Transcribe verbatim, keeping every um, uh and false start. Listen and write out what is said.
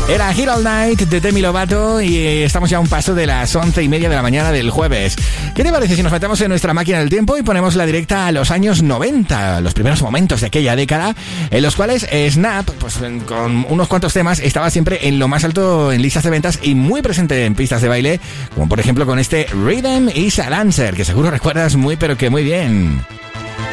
Era Here All Night de Demi Lovato y estamos ya a un paso de las once y media de la mañana del jueves. ¿Qué te parece si nos metemos en nuestra máquina del tiempo y ponemos la directa a los años noventa, los primeros momentos de aquella década, en los cuales Snap, pues con unos cuantos temas, estaba siempre en lo más alto en listas de ventas y muy presente en pistas de baile, como por ejemplo con este Rhythm is a Dancer, que seguro recuerdas muy pero que muy bien.